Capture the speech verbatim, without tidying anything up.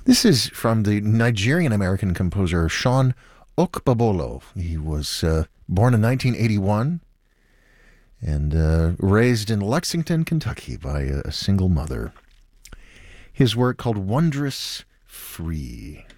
This is from the Nigerian-American composer Sean Okpebholo. He was uh, born in nineteen eighty-one and uh, raised in Lexington, Kentucky by a, a single mother. His work called Wondrous Free.